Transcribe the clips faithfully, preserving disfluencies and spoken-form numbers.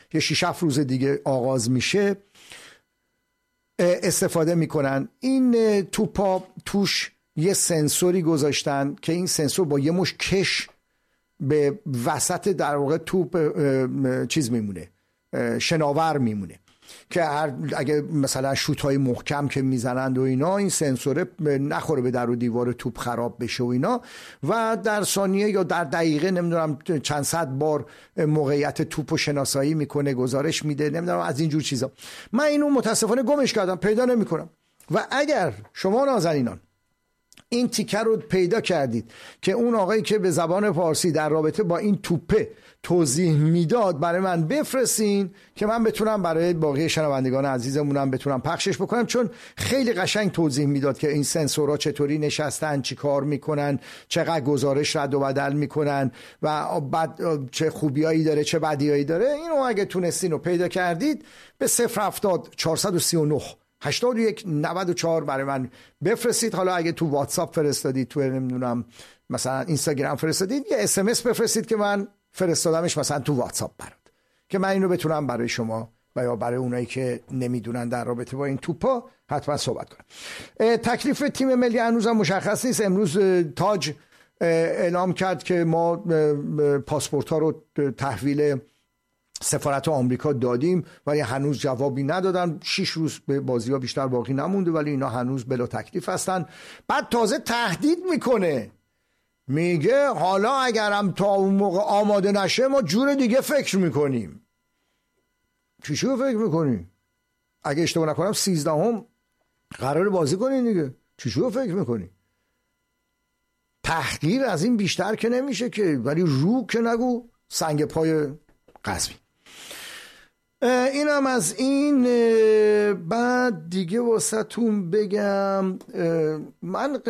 یه شش هفت روز دیگه آغاز میشه استفاده میکنن. این توپا توش یه سنسوری گذاشتن که این سنسور با یه مش کش به وسط در واقع توپ چیز میمونه، شناور میمونه که هر اگه مثلا شوت‌های محکم که میزنند و اینا این سنسور نخوره به در و دیوار توپ خراب بشه و اینا، و در ثانیه یا در دقیقه نمیدونم چند صد بار موقعیت توپو شناسایی میکنه، گزارش میده، نمیدونم از این جور چیزا. من اینو متاسفانه گمش کردم، پیدا نمیکنم. و اگر شما نازنینان این تیکر رو پیدا کردید که اون آقایی که به زبان فارسی در رابطه با این توپه توضیح میداد برای من بفرستین که من بتونم برای باقی شنوندگان عزیزمونم بتونم پخشش بکنم، چون خیلی قشنگ توضیح میداد که این سنسورها چطوری نشستن، چی کار میکنن، چقدر گزارش رد و بدل میکنن و بعد چه خوبیایی داره چه بدیایی داره. اینو اگه تونستین رو پیدا کردید به صفر هفتاد چهارصد و سی و نه هشتاد و یک نود و چهار برای من بفرستید. حالا اگه تو واتساپ فرستادید، تو نمیدونم مثلا اینستاگرام فرستادید، یه اس ام اس بفرستید که من فرستادمش مثلا تو واتساپ برات، که من اینو بتونم برای شما و یا برای اونایی که نمیدونن در رابطه با این توپا حتما صحبت کنم. تکلیف تیم ملی هنوزم مشخص نیست. امروز تاج اعلام کرد که ما پاسپورت ها رو تحویل سفارت آمریکا دادیم ولی هنوز جوابی ندادن. شش روز به بازی ها بیشتر باقی نمونده ولی اینا هنوز بلا تکلیف هستن. بعد تازه تهدید میکنه، میگه حالا اگرم تا اون موقع آماده نشه ما جور دیگه فکر میکنیم. چی شو فکر میکنیم؟ اگه اشتباه نکنم سیزدهم قرار بازی کنین دیگه. چی شو فکر میکنی؟ تحقیر از این بیشتر که نمیشه که، ولی رو که نگو سنگ پای قزوین. اینم از این. بعد دیگه واسهتون بگم، من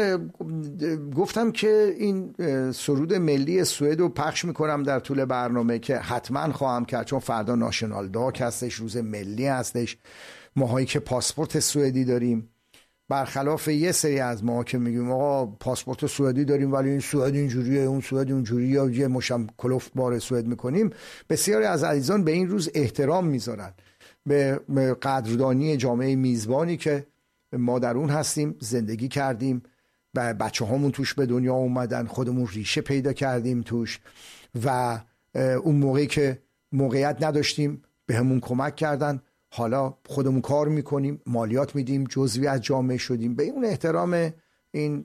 گفتم که این سرود ملی سوئد رو پخش میکنم در طول برنامه که حتما خواهم کرد، چون فردا ناشنال داک هستش، روز ملی هستش. ماهایی که پاسپورت سوئدی داریم، برخلاف یه سری از ما که میگیم آقا پاسپورت سوئدی داریم ولی این سوئد اینجوریه اون سوئد اونجوریه یا یه مشم کلفت بار سوئد میکنیم، بسیاری از عزیزان به این روز احترام میذارن، به قدردانی جامعه میزبانی که ما در اون هستیم، زندگی کردیم و بچه هامون توش به دنیا اومدن، خودمون ریشه پیدا کردیم توش و اون موقعی که موقعیت نداشتیم به همون کمک کردن، حالا خودمون کار میکنیم، مالیات میدیم، جزوی از جامعه شدیم. به اون احترام این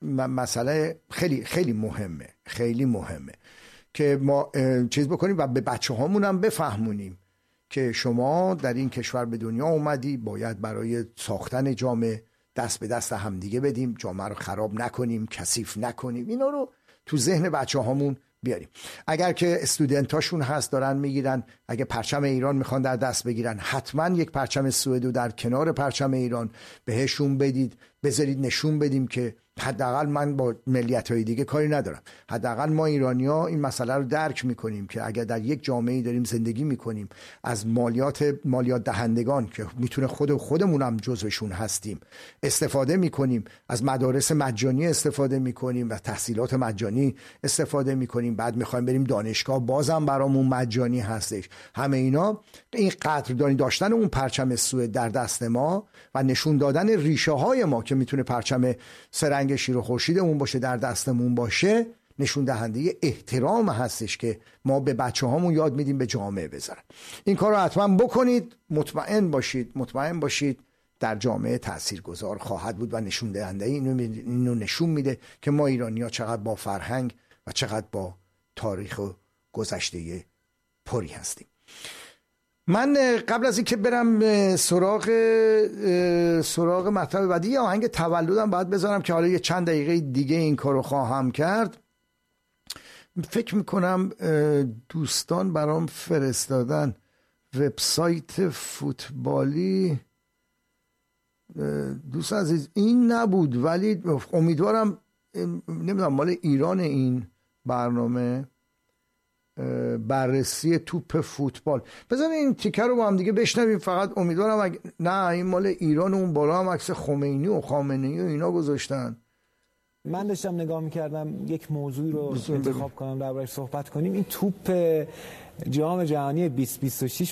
مسئله خیلی خیلی مهمه، خیلی مهمه که ما چیز بکنیم و به بچه هامون هم بفهمونیم که شما در این کشور به دنیا اومدی، باید برای ساختن جامعه دست به دست همدیگه بدیم، جامعه رو خراب نکنیم، کثیف نکنیم. اینا رو تو ذهن بچه هامون بیاریم. اگر که استودنتاشون هست دارن میگیرن، اگه پرچم ایران میخوان در دست بگیرن، حتما یک پرچم سوئد رو در کنار پرچم ایران بهشون بدید، بذارید نشون بدیم که حداقل من با ملیت‌های دیگه کاری ندارم، حداقل ما ایرانی‌ها این مسئله رو درک میکنیم که اگر در یک جامعه‌ای داریم زندگی میکنیم، از مالیات مالیات دهندگان که میتونه خود خودمونم جزوشون هستیم استفاده میکنیم، از مدارس مجانی استفاده میکنیم و تحصیلات مجانی استفاده میکنیم، بعد میخوایم بریم دانشگاه بازم برامون مجانی هستش. همه اینا این قدردانی داشتن اون پرچم سوئد در دست ما و نشون دادن ریشه های ما که میتونه پرچم سرنگ شیر و خورشیدمون باشه، در دستمون باشه، نشون دهنده احترام هستش که ما به بچه هامون یاد میدیم به جامعه بذارن. این کار رو حتما بکنید، مطمئن باشید مطمئن باشید در جامعه تاثیرگذار خواهد بود و نشون دهنده اینو نشون میده که ما ایرانی‌ها چقدر با فرهنگ و چقدر با تاریخ و گذشته پری هستیم. من قبل از اینکه برم سراغ سراغ مطلب بعدی، یه آهنگ تولدم باید بذارم که حالا یه چند دقیقه دیگه این کارو خواهم کرد. فکر میکنم دوستان برام فرستادن وبسایت فوتبالی. دوست عزیز این نبود ولی امیدوارم، نمیدونم مال ایران این برنامه، بررسی توپ فوتبال. بذارین این تیکر رو با هم دیگه بشنویم. فقط امیدوارم اگه... نه این مال ایران، اون بالا هم عکس خمینی و خامنه‌ای و اینا گذاشتن. من داشتم نگاه میکردم یک موضوعی رو انتخاب کنم دربارش صحبت کنیم. این توپ جام جهانی بیست بیست و شش